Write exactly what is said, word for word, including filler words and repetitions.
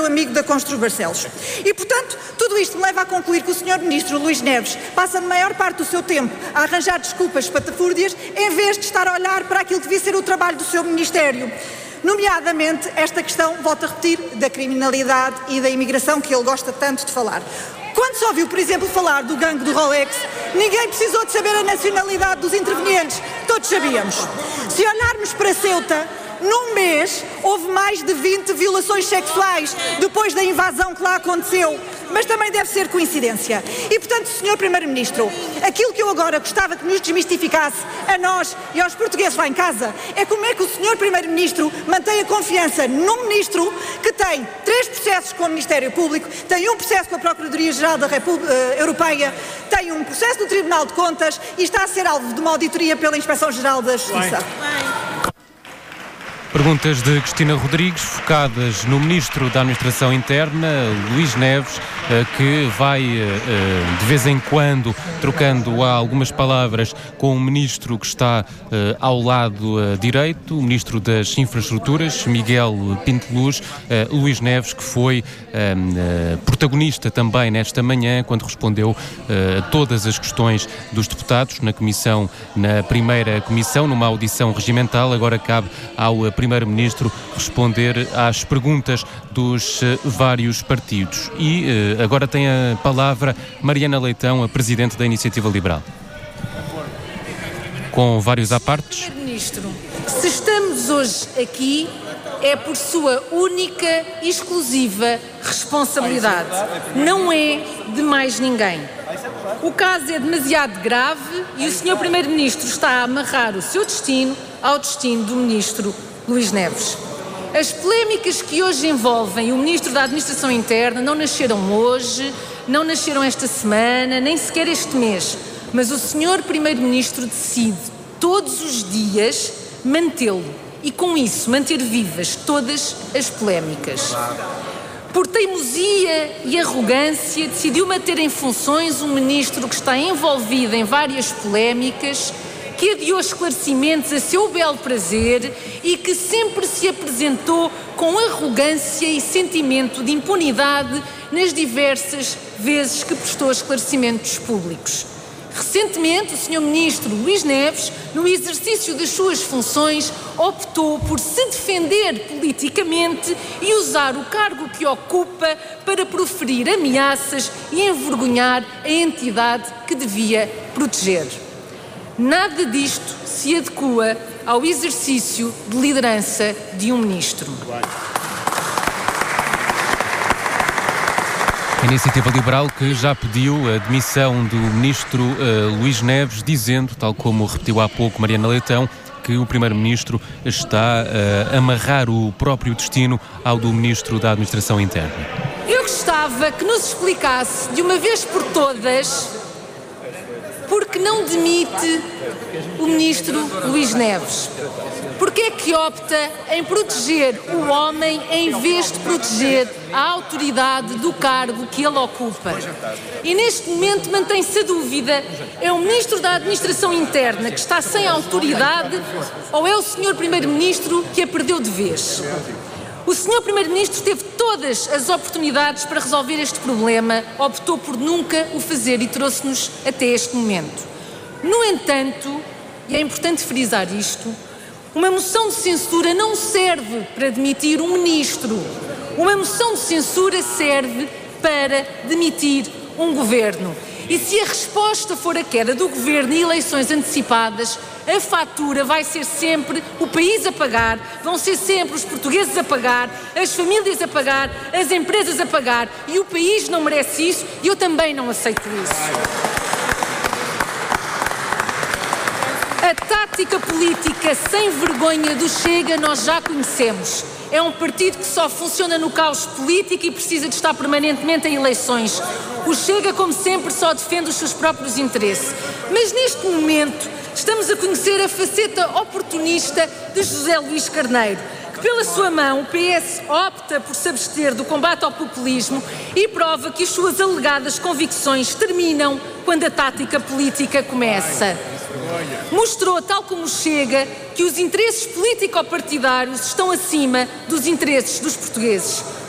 seu amigo da Constru Barcelos. E, portanto, tudo isto me leva a concluir que o senhor Ministro Luís Neves passa a maior parte do seu tempo a arranjar desculpas patafúrdias em vez de estar a olhar para aquilo que devia ser o trabalho do seu Ministério. Nomeadamente, esta questão, volto a repetir, da criminalidade e da imigração que ele gosta tanto de falar. Quando se ouviu, por exemplo, falar do gangue do Rolex, ninguém precisou de saber a nacionalidade dos intervenientes, todos sabíamos. Se olharmos para Ceuta, num mês houve mais de vinte violações sexuais depois da invasão que lá aconteceu, mas também deve ser coincidência. E, portanto, senhor Primeiro-Ministro, aquilo que eu agora gostava que nos desmistificasse a nós e aos portugueses lá em casa é como é que o senhor Primeiro-Ministro mantém a confiança num Ministro que tem três processos com o Ministério Público, tem um processo com a Procuradoria-Geral da República Europeia, tem um processo no Tribunal de Contas e está a ser alvo de uma auditoria pela Inspeção-Geral da Justiça. Bem. Perguntas de Cristina Rodrigues, focadas no Ministro da Administração Interna, Luís Neves, que vai, de vez em quando, trocando algumas palavras com o Ministro que está ao lado direito, o Ministro das Infraestruturas, Miguel Pinteluz, Luís Neves, que foi protagonista também nesta manhã, quando respondeu a todas as questões dos deputados na comissão, na primeira comissão, numa audição regimental. Agora cabe ao Primeiro-Ministro responder às perguntas dos uh, vários partidos. E uh, agora tem a palavra Mariana Leitão, a Presidente da Iniciativa Liberal. Com vários apartes. Primeiro-Ministro, se estamos hoje aqui é por sua única e exclusiva responsabilidade. Não é de mais ninguém. O caso é demasiado grave e o senhor Primeiro-Ministro está a amarrar o seu destino ao destino do Ministro Luís Neves. As polémicas que hoje envolvem o Ministro da Administração Interna não nasceram hoje, não nasceram esta semana, nem sequer este mês, mas o senhor Primeiro-Ministro decide todos os dias mantê-lo e, com isso, manter vivas todas as polémicas. Por teimosia e arrogância, decidiu manter em funções um Ministro que está envolvido em várias polémicas, que adiou esclarecimentos a seu belo prazer e que sempre se apresentou com arrogância e sentimento de impunidade nas diversas vezes que prestou esclarecimentos públicos. Recentemente, o senhor Ministro Luís Neves, no exercício das suas funções, optou por se defender politicamente e usar o cargo que ocupa para proferir ameaças e envergonhar a entidade que devia proteger. Nada disto se adequa ao exercício de liderança de um Ministro. A Iniciativa Liberal, que já pediu a demissão do Ministro uh, Luís Neves, dizendo, tal como repetiu há pouco Mariana Leitão, que o Primeiro-Ministro está uh, a amarrar o próprio destino ao do Ministro da Administração Interna. Eu gostava que nos explicasse, de uma vez por todas, porque não demite o Ministro Luís Neves. Porque é que opta em proteger o homem em vez de proteger a autoridade do cargo que ele ocupa? E neste momento mantém-se a dúvida: é o Ministro da Administração Interna que está sem autoridade ou é o senhor Primeiro-Ministro que a perdeu de vez? O senhor Primeiro-Ministro teve todas as oportunidades para resolver este problema, optou por nunca o fazer e trouxe-nos até este momento. No entanto, e é importante frisar isto, uma moção de censura não serve para demitir um ministro. Uma moção de censura serve para demitir um governo. E se a resposta for a queda do governo e eleições antecipadas, a fatura vai ser sempre o país a pagar, vão ser sempre os portugueses a pagar, as famílias a pagar, as empresas a pagar, e o país não merece isso e eu também não aceito isso. A tática política sem vergonha do Chega nós já conhecemos. É um partido que só funciona no caos político e precisa de estar permanentemente em eleições. O Chega, como sempre, só defende os seus próprios interesses. Mas neste momento estamos a conhecer a faceta oportunista de José Luís Carneiro, que pela sua mão o P S opta por se abster do combate ao populismo e prova que as suas alegadas convicções terminam quando a tática política começa. Mostrou, tal como Chega, que os interesses político-partidários estão acima dos interesses dos portugueses.